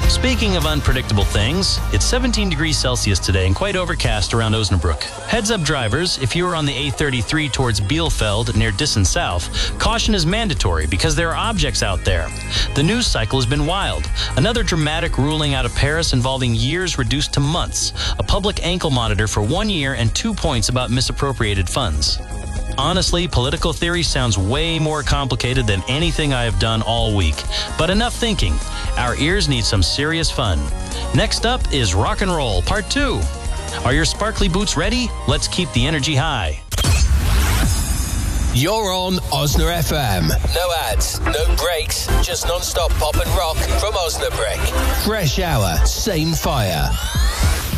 Speaking of unpredictable things, it's 17 degrees Celsius today and quite overcast around Osnabrück. Heads up drivers, if you are on the A33 towards Bielefeld near Dissen South, caution is mandatory because there are objects out there. The news cycle has been wild. Another dramatic ruling out of Paris involving years reduced to months. A public ankle monitor for 1 year and 2 points about misappropriated funds. Honestly, political theory sounds way more complicated than anything I have done all week. But enough thinking. Our ears need some serious fun. Next up is Rock and Roll Part 2. Are your sparkly boots ready? Let's keep the energy high. You're on Osna FM. No ads, no breaks, just non-stop pop and rock from Osnabrück. Fresh hour, same fire.